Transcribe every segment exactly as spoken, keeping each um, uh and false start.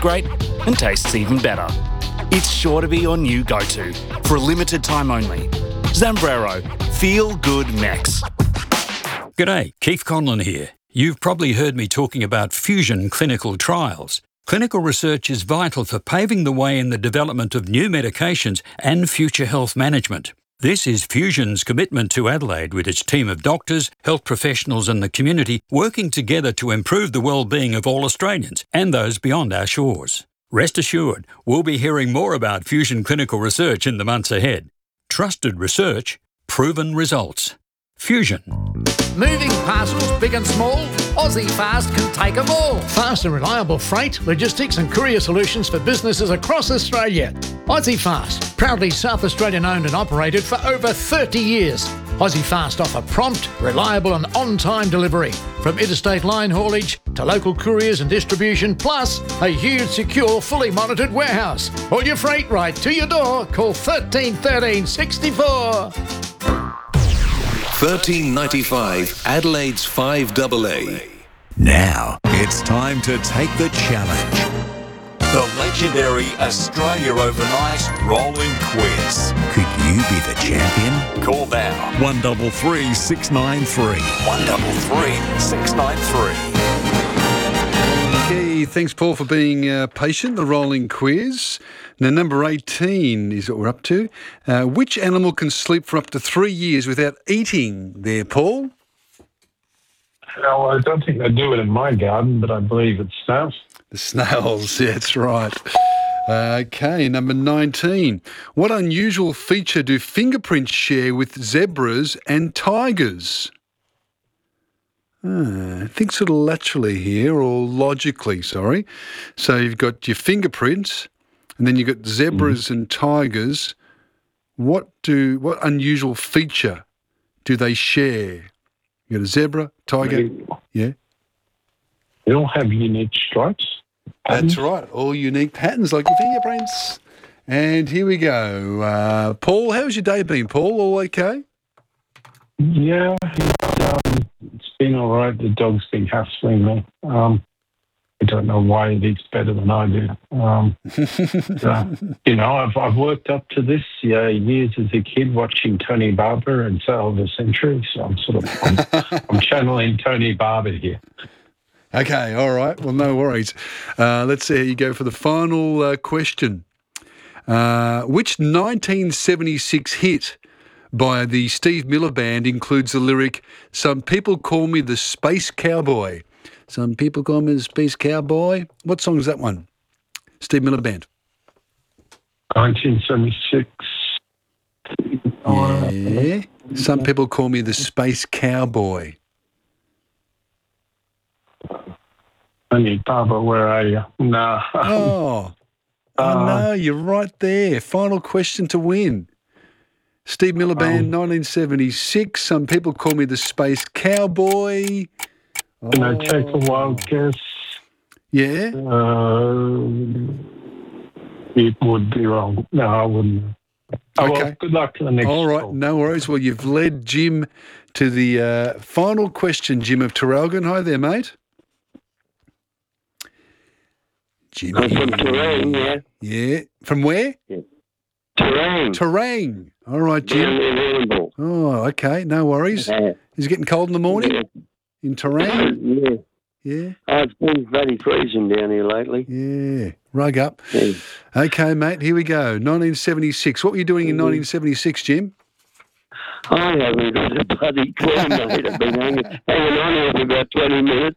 great and tastes even better. It's sure to be your new go-to for a limited time only. Zambrero. Feel good Mex. G'day, Keith Conlon here. You've probably heard me talking about fusion clinical trials. Clinical research is vital for paving the way in the development of new medications and future health management. This is Fusion's commitment to Adelaide with its team of doctors, health professionals and the community working together to improve the well-being of all Australians and those beyond our shores. Rest assured, we'll be hearing more about fusion clinical research in the months ahead. Trusted research, proven results. Fusion. Moving parcels big and small, Aussie Fast can take them all. Fast and reliable freight, logistics and courier solutions for businesses across Australia. Aussie Fast, proudly South Australian owned and operated for over thirty years. Aussie Fast offer prompt, reliable and on-time delivery. From interstate line haulage to local couriers and distribution, plus a huge, secure, fully monitored warehouse. All your freight right to your door. Call thirteen thirteen sixty-four. thirteen ninety-five, Adelaide's five double A. Now it's time to take the challenge. The legendary Australia Overnight Rolling Quiz. Could you be the champion? Call now. one double three six nine three. one double three six nine three. Okay, thanks, Paul, for being uh, patient. The rolling quiz. Now, number eighteen is what we're up to. Uh, which animal can sleep for up to three years without eating there, Paul? No, I don't think they do it in my garden, but I believe it's snails. The snails, yeah, that's right. Okay, number nineteen. What unusual feature do fingerprints share with zebras and tigers? Ah, think sort of laterally here, or logically, sorry. So you've got your fingerprints, and then you've got zebras mm. and tigers. What do what unusual feature do they share? You got a zebra, tiger, They, yeah. they all have unique stripes. That's right, all unique patterns like your fingerprints. And here we go. Uh, Paul, how's your day been, Paul? All okay? Yeah, um, it's been all right. The dog's been hassling me. Um, I don't know why it eats better than I do. Um, uh, you know, I've I've worked up to this uh, years as a kid watching Tony Barber and Sale of the Century. So I'm sort of I'm, I'm channeling Tony Barber here. Okay, all right. Well, no worries. Uh, let's see how you go for the final uh, question. Uh, which nineteen seventy-six hit by the Steve Miller Band includes the lyric, "Some people call me the Space Cowboy"? Some people call me the Space Cowboy. What song is that one? Steve Miller Band. nineteen seventy-six. Yeah. Some people call me the Space Cowboy. Tony Barber, where are you? No. Oh, oh Uh, no, you're right there. Final question to win. Steve Miller Band, Um, nineteen seventy-six. Some people call me the Space Cowboy. Can I take a wild guess? Yeah. Uh, it would be wrong. No, I wouldn't. Oh, Okay. well, good luck to the next All right, call. no worries. Well, you've led Jim to the uh, final question, Jim of Terralgan. Hi there, mate. Jimmy. I'm from Terang, yeah. Yeah. From where? Terang. Terang. All right, Jim. Down in Annabelle. Oh, okay. No worries. Yeah. Is it getting cold in the morning Yeah. in Terang? Yeah. Yeah. Oh, it's been bloody freezing down here lately. Yeah. Rug up. Yeah. Okay, mate. Here we go. nineteen seventy-six. What were you doing in nineteen seventy-six, Jim? I haven't got a bloody clue, mate. I've been hanging, hanging on here for about twenty minutes.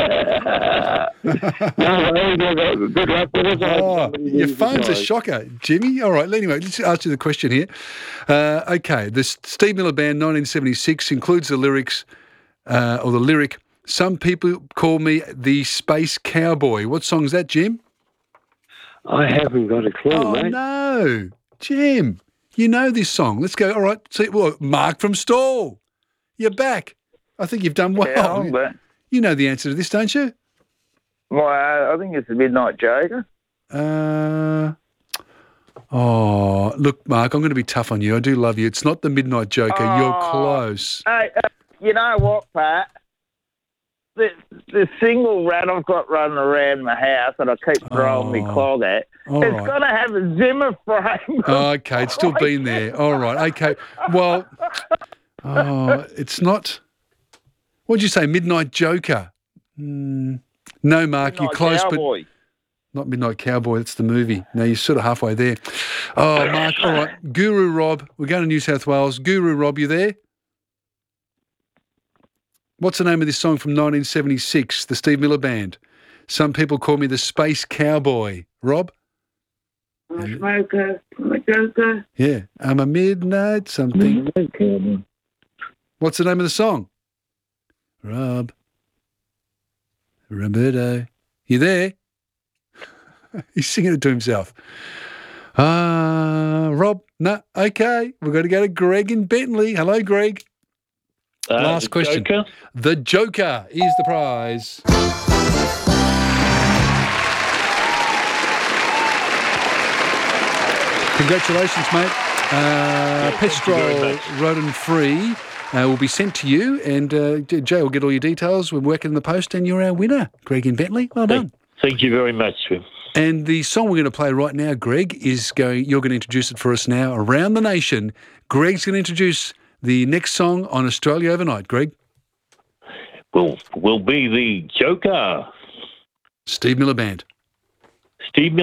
No, worries. Good luck with us. Oh, your phone's a Guys. shocker, Jimmy. All right, anyway, let's ask you the question here. Uh, okay, the Steve Miller Band, nineteen seventy-six, includes the lyrics, uh, or the lyric, "Some people call me the Space Cowboy." What song's that, Jim? I haven't got a clue, Oh, mate. no. Jim, you know this song. Let's go. All right, see, well, Mark from Stall. You're back. I think you've done well. Yeah, but, You know the answer to this, don't you? well, I think it's the Midnight Joker. Uh, oh, look, Mark, I'm going to be tough on you. I do love you. It's not the Midnight Joker. You're Oh. close. Hey, uh, you know what, Pat? the, the single rat I've got running around my house that I keep throwing me Oh, clog at, all it's right. got to have a Zimmer frame. Oh, okay, it's still been there. All right, okay. Well, oh, it's not. What'd you say? Midnight Joker? Mm, no, Mark, Midnight you're close, Cowboy. but not Midnight Cowboy. That's the movie. No, you're sort of halfway there. Oh, Mark. All right, Guru Rob. We're going to New South Wales. Guru Rob, you there? What's the name of this song from nineteen seventy-six, the Steve Miller Band? Some people call me the Space Cowboy. Rob? I'm a smoker, I'm a joker. Yeah. I'm a midnight something. What's the name of the song? Rob. Roberto. You there? He's singing it to himself. Ah, uh, Rob. No. Okay. We've got to go to Greg in Bentley. Hello, Greg. Uh, Last the question. Joker? The Joker is the prize. Congratulations, mate. Uh, Pestrol Rodent Free uh, will be sent to you, and uh, Joe will get all your details. We're working in the post, and you're our winner, Greg in Bentley. Well done. Thank you very much, Swim. And the song we're going to play right now, Greg, is going. You're going to introduce it for us now around the nation. Greg's going to introduce the next song on Australia Overnight. Greg? Will will be the Joker. Steve Miller Band. Steve Miller.